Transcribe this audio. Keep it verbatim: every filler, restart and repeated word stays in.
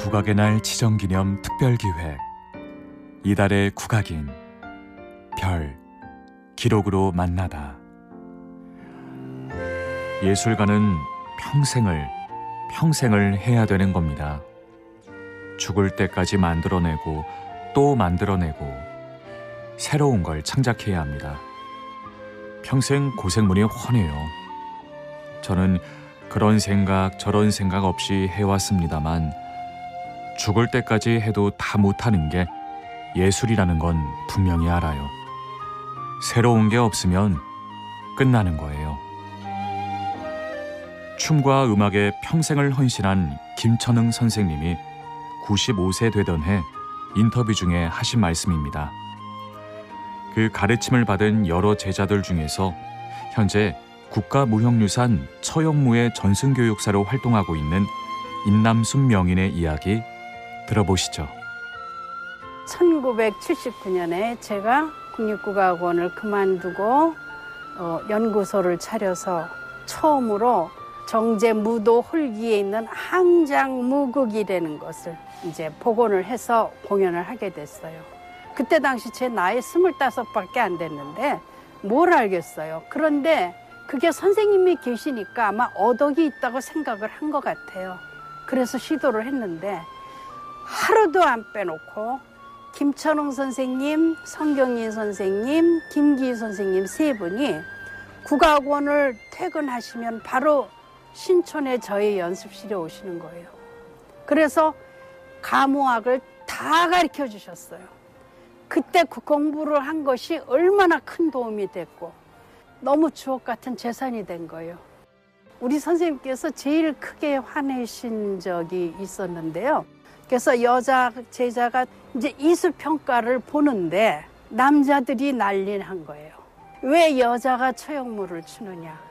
국악의 날 지정기념 특별기획 이달의 국악인 별 기록으로 만나다. 예술가는 평생을 평생을 해야 되는 겁니다. 죽을 때까지 만들어내고 또 만들어내고 새로운 걸 창작해야 합니다. 평생 고생문이 훤해요. 저는 그런 생각 저런 생각 없이 해왔습니다만 죽을 때까지 해도 다 못하는 게 예술이라는 건 분명히 알아요. 새로운 게 없으면 끝나는 거예요. 춤과 음악에 평생을 헌신한 김천흥 선생님이 구십오 세 되던 해 인터뷰 중에 하신 말씀입니다. 그 가르침을 받은 여러 제자들 중에서 현재 국가무형유산 처형무의 전승교육사로 활동하고 있는 인남순 명인의 이야기 들어보시죠. 천구백칠십구 년에 제가 국립국악원을 그만두고 어, 연구소를 차려서 처음으로 정제무도 홀기에 있는 항장무극이라는 것을 이제 복원을 해서 공연을 하게 됐어요. 그때 당시 제 나이 스물다섯밖에 안 됐는데 뭘 알겠어요. 그런데 그게 선생님이 계시니까 아마 어덕이 있다고 생각을 한 것 같아요. 그래서 시도를 했는데 하루도 안 빼놓고 김천흥 선생님, 성경인 선생님, 김기희 선생님 세 분이 국악원을 퇴근하시면 바로 신촌에 저희 연습실에 오시는 거예요. 그래서 가무악을 다 가르쳐 주셨어요. 그때 그 공부를 한 것이 얼마나 큰 도움이 됐고 너무 주옥 같은 재산이 된 거예요. 우리 선생님께서 제일 크게 화내신 적이 있었는데요. 그래서 여자 제자가 이제 이수평가를 보는데 남자들이 난리난 거예요. 왜 여자가 처형무를 추느냐.